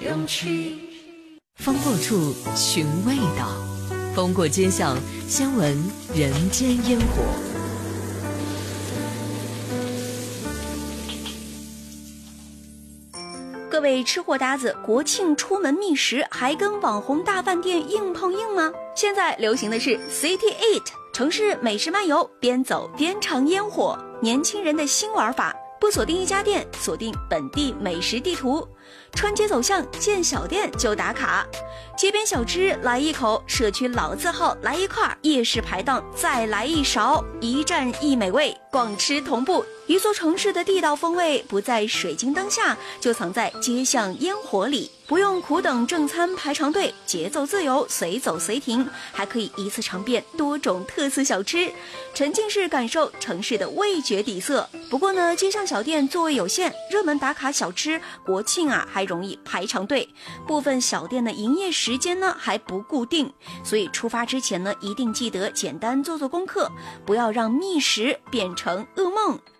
勇气。 风过处寻味道，风过街巷先闻人间烟火。 各位吃货搭子，国庆出门觅食还跟网红大饭店硬碰硬吗？现在流行的是 City Eat， 城市美食漫游，边走边尝烟火，年轻人的新玩法，不锁定一家店，锁定本地美食地图，穿街走巷见小店就打卡，街边小吃来一口，社区老字号来一块，夜市排档再来一勺，一站一美味，逛吃同步。一座城市的地道风味不在水晶灯下，就藏在街巷烟火里。不用苦等正餐排长队，节奏自由，随走随停，还可以一次尝遍多种特色小吃，沉浸式感受城市的味觉底色。不过呢，街上小店座位有限，热门打卡小吃国庆还容易排长队，部分小店的营业时间呢还不固定，所以出发之前呢，一定记得简单做功课，不要让觅食变成噩梦。